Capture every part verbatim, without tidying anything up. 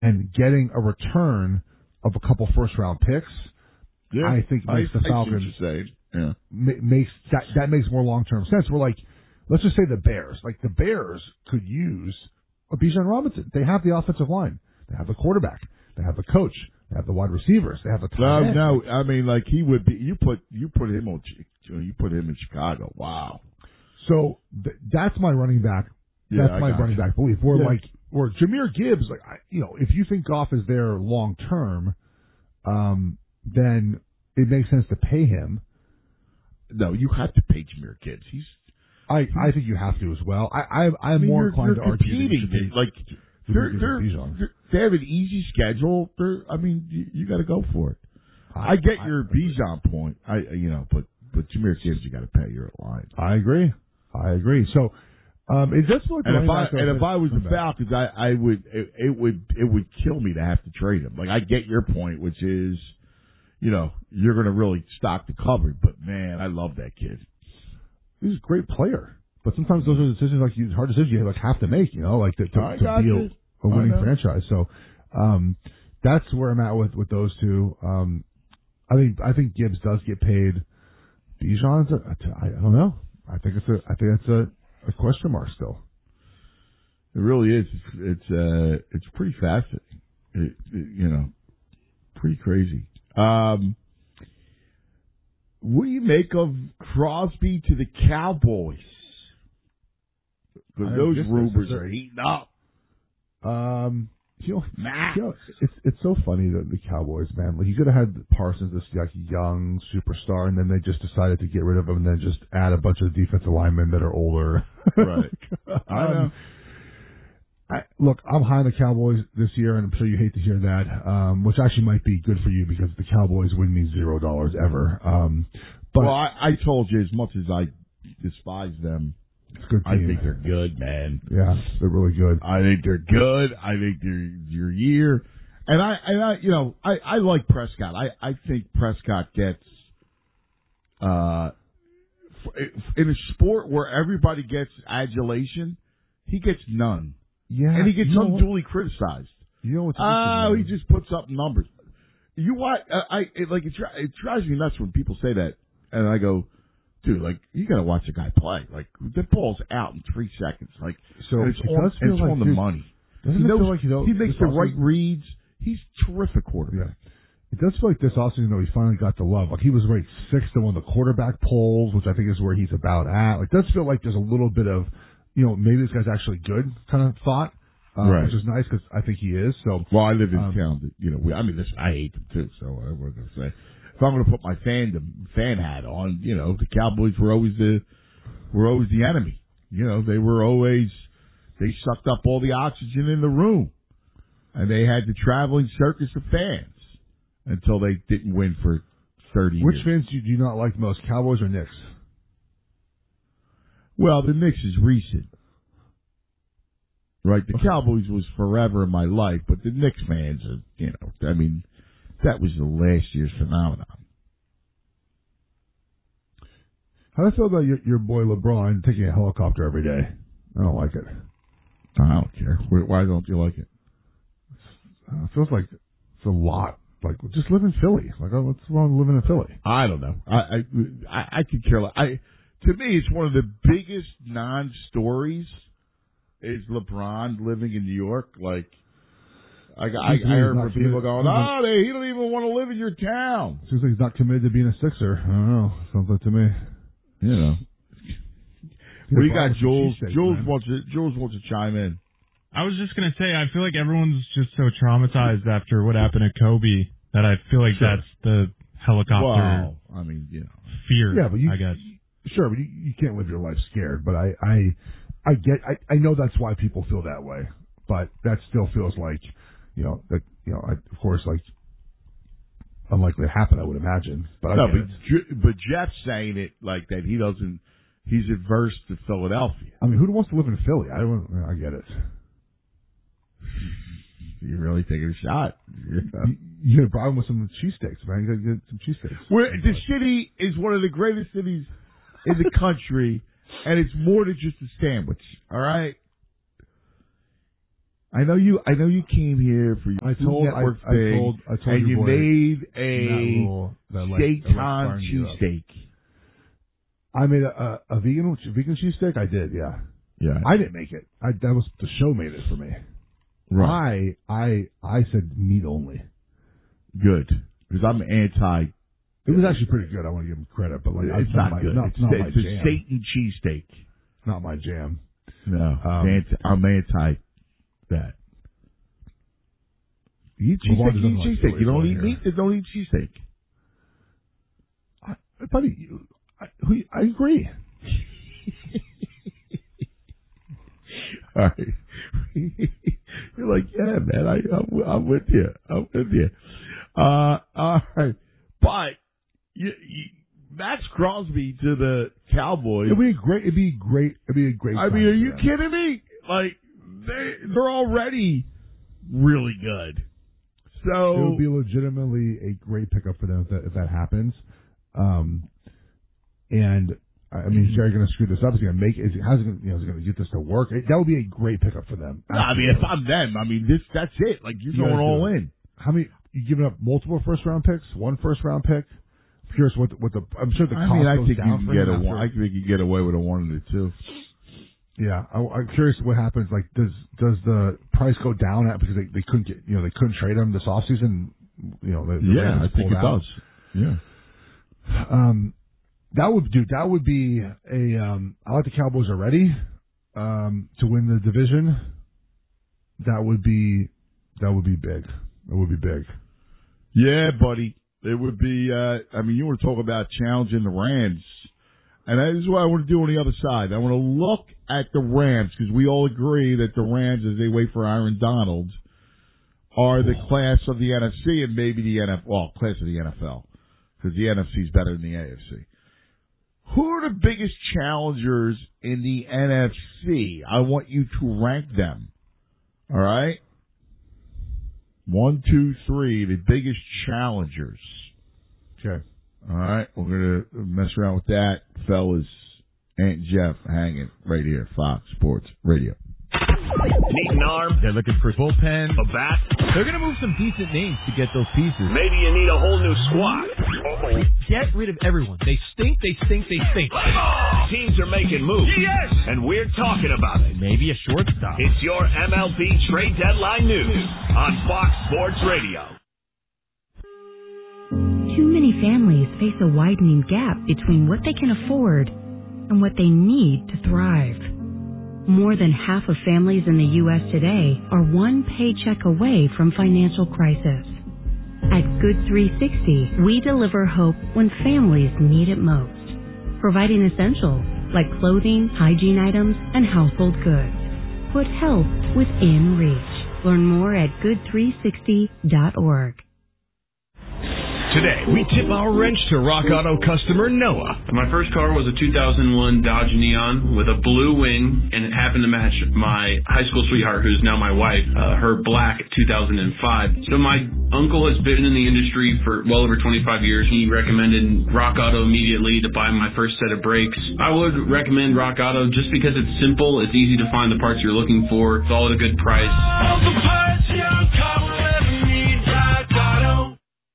and getting a return of a couple first round picks, yeah, I think makes I, the Falcons I see yeah. ma- makes that that makes more long term sense. We're like, let's just say the Bears, like the Bears could use a Bijan Robinson. They have the offensive line, they have the quarterback, they have the coach, they have the wide receivers, they have the tight No, end. no, I mean like he would be. You put you put him on. You put him in Chicago. Wow. So th- that's my running back. Yeah, That's I my got running you. back belief. We're Yeah. like, or Jahmyr Gibbs, like, I, you know, if you think Goff is there long term, um, then it makes sense to pay him. No, you have to pay Jahmyr Gibbs. He's. I, I think you have to as well. I, I I'm I mean, more you're, inclined you're to argue that you competing. should pay Like they're, Jahmyr they're, Gibbs and Bijan. they're, they have an easy schedule. They're, I mean, you, you got to go for it. I, I get I, your I Bijan point. I, you know, but but Jahmyr Gibbs, you got to pay your line. I agree. I agree. So, um, it does feel like the And if running I backs are and a if bit- I was the come back. Falcons, I, I would it, it would it would kill me to have to trade him. Like I get your point, which is, you know, you're going to really stock the cupboard. But man, I love that kid. He's a great player, but sometimes those are decisions like you, hard decisions you like have to make. You know, like to, to, I to got be you. a, a winning I know. franchise. So, um, that's where I'm at with with those two. Um, I think I think Gibbs does get paid. Bijan's, a, I don't know. I think it's a I think it's a, a question mark still. It really is. It's it's, uh, it's pretty fascinating. It, it, you know, pretty crazy. Um, what do you make of Crosby to the Cowboys? Because I those guess rumors this is a- are heating up. Um, you know, Nah. you know, it's it's so funny that the Cowboys, man. Like you could have had Parsons, this like young superstar, and then they just decided to get rid of him, and then just add a bunch of defensive linemen that are older. Right. I know. um, I, look, I'm high on the Cowboys this year, and I'm sure you hate to hear that, um, which actually might be good for you because the Cowboys win me zero dollars ever. Um, but Well, I, I told you as much as I despise them, it's a good I team. think they're good, man. Yeah, they're really good. I think they're good. I think they're your year, and I and I you know I, I like Prescott. I, I think Prescott gets uh in a sport where everybody gets adulation, he gets none, Yeah, and he gets you know what- unduly criticized. You know what's Oh, he interesting, just puts up numbers. You what? Uh, I it, like it, dri- it drives me nuts when people say that, and I go, dude, like you got to watch a guy play. Like the ball's out in three seconds. Like So and it's it on, does feel it's like, on the dude, money. Doesn't He it knows, feel like you know he makes this the also- right reads. He's terrific quarterback. Yeah. It does feel like this offseason, though, he finally got the love. Like, he was ranked sixth in one of the quarterback polls, which I think is where he's about at. Like, it does feel like there's a little bit of, you know, maybe this guy's actually good kind of thought, um, Right. which is nice because I think he is. So, Well, I live in Um, town. That, you know, we, I mean, this, I hate them too. So I was going to say, if I'm going to put my fandom fan hat on, you know, the Cowboys were always the were always the enemy. You know, they were always they sucked up all the oxygen in the room, and they had the traveling circus of fans until they didn't win for thirty which years. fans do you, do you not like most, Cowboys or Knicks? Well, the Knicks is recent. Right, the Cowboys was forever in my life, but the Knicks fans are, you know, I mean, that was the last year's phenomenon. How do I feel about your, your boy LeBron taking a helicopter every day? I don't like it. I don't care. Why don't you like it? Uh, it feels like it's a lot. Like, just live in Philly. Like, oh, what's wrong with living in Philly? I don't know. I I I, I could care less. I to me, it's one of the biggest non-stories. Is LeBron living in New York? Like, I, I, I heard from people going, "Oh, they, he don't even want to live in your town." Seems like he's not committed to being a Sixer. I don't know. Sounds like to me. You know. What do you got, Probably Jules? cheesesteaks, Jules man. wants to. Jules wants to chime in. I was just gonna say, I feel like everyone's just so traumatized after what happened to Kobe that I feel like Sure. that's the helicopter Well, I mean, you know. fear. Yeah, but you, I guess. Sure, but you, you can't live your life scared. But I, I, I get, I, I know that's why people feel that way. But that still feels like, you know, that, you know, I, of course, like, unlikely to happen, I would imagine. But I No, get but it. Ju- but Jeff's saying it like that. He doesn't. He's adverse to Philadelphia. I mean, who wants to live in Philly? I don't. I get it. You're really taking a shot. You, you had a problem with some cheesesteaks, man. You got to get some cheesesteaks. Where the city is one of the greatest cities in the country, and it's more than just a sandwich. All right. I know you. I know you came here for your I Food told, Network I, thing, I told, I told and you, you boy, made Matt a Rule that, like, Seitan firing you up. cheesesteak. I made a, a, a vegan vegan cheesesteak. I did, yeah. Yeah, I didn't make it. I that was the show made it for me. right. I I I said meat only. Good, because I'm anti. It was actually pretty good. I want to give him credit, but like It's that's not my, good. Not, it's not it's my a jam. Seitan cheesesteak. Not my jam. No, Um, anti, I'm anti that. You eat Lamar cheesesteak, doesn't you eat like cheesesteak. Philly You don't food eat here. meat, you don't eat cheesesteak. I, buddy, you, I, who- I agree. All right. You're like, yeah, man, I, I'm, I'm with you. I'm with you. Uh, all right. But, you, you, Max Crosby to the Cowboys. It'd be a great. It'd be great. It'd be a great. I time mean, are for you them. kidding me? Like, they, they're already really good. So, It would be legitimately a great pickup for them if that, if that happens. Um, and I mean, is Jerry going to screw this up? Is he going to make? Is he, how's he going? You know, is he going to get this to work? It, that would be a great pickup for them. no, I mean, if I'm them, I mean, this that's it. Like, you're You going gotta all do it. in. How many? You giving up multiple first round picks? One first round pick? I'm curious what the, what the. I'm sure the I cost mean, I goes think you down can for get him a after- one. I think you can get away with a one and a two. Yeah, I, I'm curious what happens. Like, does does the price go down at because they, they couldn't get you know they couldn't trade him this offseason? You know, the, the Yeah, Rams I think pulled it out. does. Yeah. Um, that would do. That would be a. Um, I like the Cowboys already. Um, to win the division. That would be. That would be big. That would be big. Yeah, buddy. It would be, uh, I mean, you want to talk about challenging the Rams. And that is what I want to do on the other side. I want to look at the Rams because we all agree that the Rams, as they wait for Aaron Donald, are the class of the N F C and maybe the N F L, well, class of the N F L because the N F C is better than the A F C. Who are the biggest challengers in the N F C? I want you to rank them. All right? One, two, three, the biggest challengers. Okay. All right, we're going to mess around with that, fellas. Aunt Jeff hanging right here, Fox Sports Radio. Need an arm? They're looking for bullpen. A bat? They're going to move some decent names to get those pieces. Maybe you need a whole new squad. Get rid of everyone. They stink, they stink, they stink. Teams are making moves. Yes! And we're talking about it. Maybe a shortstop. It's your M L B trade deadline news on Fox Sports Radio. Too many families face a widening gap between what they can afford and what they need to thrive. More than half of families in the U S today are one paycheck away from financial crisis. At Good three sixty, we deliver hope when families need it most, providing essentials like clothing, hygiene items, and household goods. Put health within reach. Learn more at good three sixty dot org. Today, we tip our wrench to Rock Auto customer Noah. My first car was a two thousand one Dodge Neon with a blue wing, and it happened to match my high school sweetheart, who's now my wife, uh, her black two thousand five. So my uncle has been in the industry for well over twenty-five years. He recommended Rock Auto immediately to buy my first set of brakes. I would recommend Rock Auto just because it's simple, it's easy to find the parts you're looking for, it's all at a good price. All the parts your car will ever need, Rock Auto.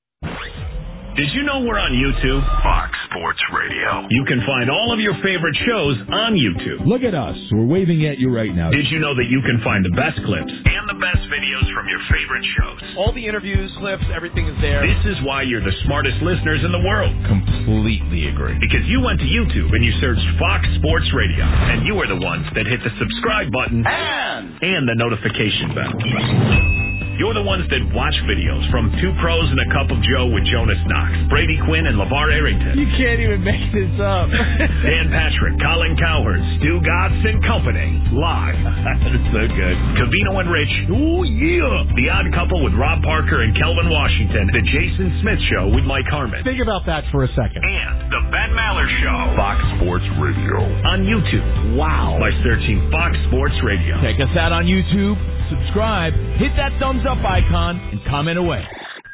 Did you know we're on YouTube? Fox Sports Radio. You can find all of your favorite shows on YouTube. Look at us. We're waving at you right now. Did you know that you can find the best clips and the best videos from your favorite shows? All the interviews, clips, everything is there. This is why you're the smartest listeners in the world. Completely agree. Because you went to YouTube and you searched Fox Sports Radio, and you are the ones that hit the subscribe button and, and the notification bell. You're the ones that watch videos from Two Pros and a Cup of Joe with Jonas Knox, Brady Quinn, and LeVar Arrington. You can't even make this up. Dan Patrick, Colin Cowherd, Stu Gotts and Company. Live. That's so good. Cavino and Rich. Ooh, yeah. The Odd Couple with Rob Parker and Kelvin Washington. The Jason Smith Show with Mike Harmon. Think about that for a second. And The Ben Maller Show. Fox Sports Radio. On YouTube. Wow. By searching Fox Sports Radio. Check us out on YouTube. Subscribe, hit that thumbs up icon, and comment away.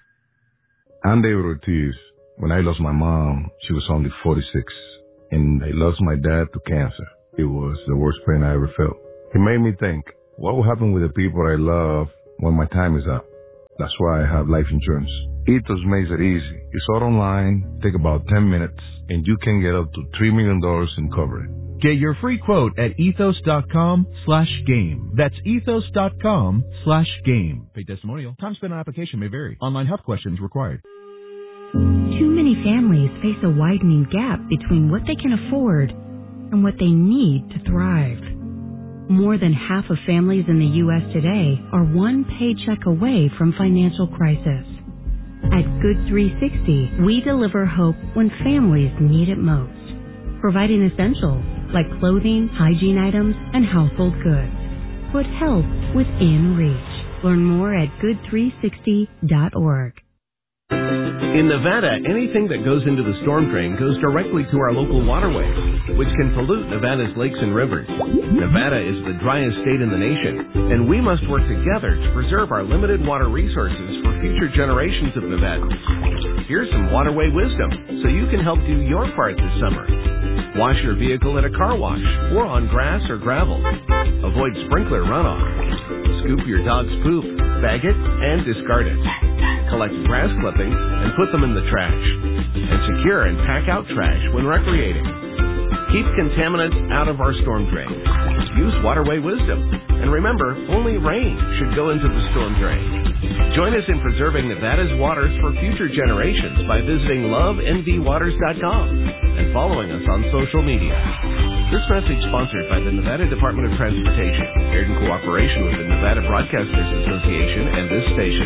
I'm David Ortiz. When I lost my mom, she was only forty-six, and I lost my dad to cancer. It was the worst pain I ever felt. It made me think, What will happen with the people I love when my time is up? That's why I have life insurance. Ethos makes it easy. It's all online, take about ten minutes, and you can get up to three million dollars in coverage. Get your free quote at ethos.com slash game. That's ethos.com slash game. Paid testimonial. Time spent on application may vary. Online health questions required. Too many families face a widening gap between what they can afford and what they need to thrive. More than half of families in the U S today are one paycheck away from financial crisis. At Good three sixty, we deliver hope when families need it most, providing essentials like clothing, hygiene items, and household goods. Put health within reach. Learn more at good three sixty dot org. In Nevada, anything that goes into the storm drain goes directly to our local waterways, which can pollute Nevada's lakes and rivers. Nevada is the driest state in the nation, and we must work together to preserve our limited water resources for future generations of Nevadans. Here's some waterway wisdom so you can help do your part this summer. Wash your vehicle at a car wash or on grass or gravel. Avoid sprinkler runoff. Scoop your dog's poop, bag it, and discard it. Collect grass clippings and put them in the trash. And secure and pack out trash when recreating. Keep contaminants out of our storm drain. Use waterway wisdom. And remember, only rain should go into the storm drain. Join us in preserving Nevada's waters for future generations by visiting love n v waters dot com and following us on social media. This message sponsored by the Nevada Department of Transportation, aired in cooperation with the Nevada Broadcasters Association and this station.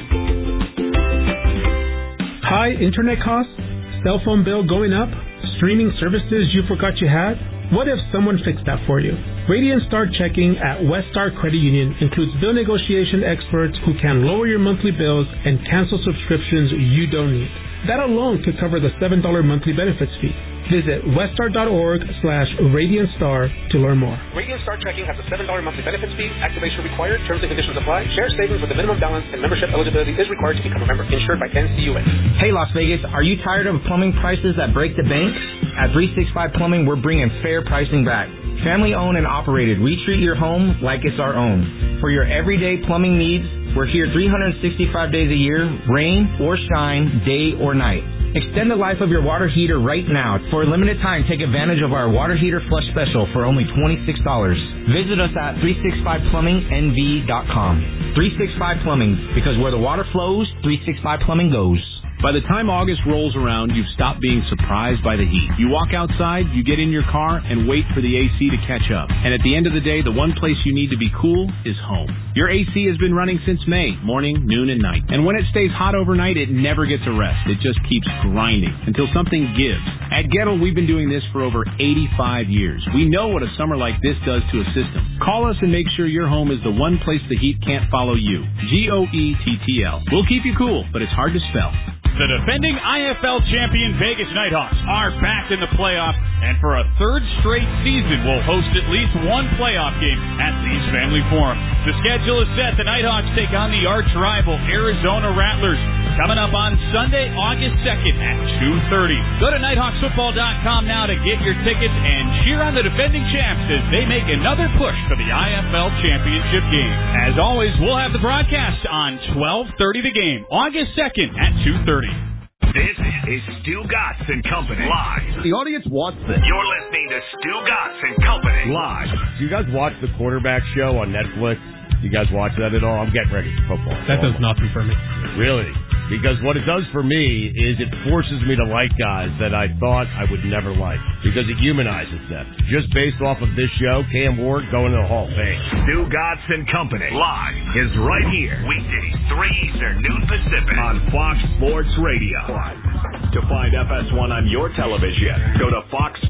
High internet costs? Cell phone bill going up? Streaming services you forgot you had? What if someone fixed that for you? Radiant Star Checking at Westar Credit Union includes bill negotiation experts who can lower your monthly bills and cancel subscriptions you don't need. That alone could cover the seven dollars monthly benefits fee. Visit westar.org slash Radiant Star to learn more. Radiant Star Checking has a seven dollars monthly benefits fee. Activation required. Terms and conditions apply. Share savings with a minimum balance and membership eligibility is required to become a member. Insured by N C U A. Hey, Las Vegas, are you tired of plumbing prices that break the bank? At three sixty-five Plumbing, we're bringing fair pricing back. Family owned and operated. We treat your home like it's our own. For your everyday plumbing needs, we're here three hundred sixty-five days a year, rain or shine, day or night. Extend the life of your water heater right now. For a limited time, take advantage of our water heater flush special for only twenty-six dollars. Visit us at three sixty-five plumbing n v dot com. three sixty-five Plumbing, because where the water flows, three sixty-five Plumbing goes. By the time August rolls around, you've stopped being surprised by the heat. You walk outside, you get in your car, and wait for the A C to catch up. And at the end of the day, the one place you need to be cool is home. Your A C has been running since May, morning, noon, and night. And when it stays hot overnight, it never gets a rest. It just keeps grinding until something gives. At Gettle, we've been doing this for over eighty-five years. We know what a summer like this does to a system. Call us and make sure your home is the one place the heat can't follow you. G O E T T L. We'll keep you cool, but it's hard to spell. The defending I F L champion Vegas Nighthawks are back in the playoff, and for a third straight season will host at least one playoff game at Lee's Family Forum. The schedule is set. The Nighthawks take on the arch rival Arizona Rattlers coming up on Sunday, August second at two thirty. Go to nighthawks football dot com now to get your tickets and cheer on the defending champs as they make another push for the I F L championship game. As always, we'll have the broadcast on twelve thirty the game, August second at two thirty. This is Stu Gatz and Company live. The audience wants this. You're listening to Stu Gatz and Company live. Do you guys watch the quarterback show on Netflix? Do you guys watch that at all? I'm getting ready for football. That does nothing for me. Really? Because what it does for me is it forces me to like guys that I thought I would never like. Because it humanizes them. Just based off of this show, Cam Ward going to the Hall of Fame. Stu Gatz and Company live is right here. Weekdays, three Eastern, noon Pacific on Fox Sports Radio. To find F S one on your television, go to fox